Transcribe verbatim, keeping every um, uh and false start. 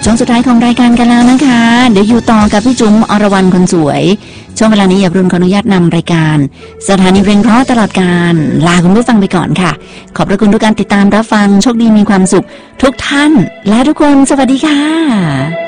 ช่วงสุดท้ายของรายการกันแล้วนะคะเดี๋ยวอยู่ต่อกับพี่จุ๋มอรวรรณคนสวยช่วงเวลานี้อยากรุนขออนุญาตนำรายการสถานีเพลงเพราะตลอดการลาคุณผู้ฟังไปก่อนค่ะขอบพระคุณทุกการติดตามรับฟังโชคดีมีความสุขทุกท่านและทุกคนสวัสดีค่ะ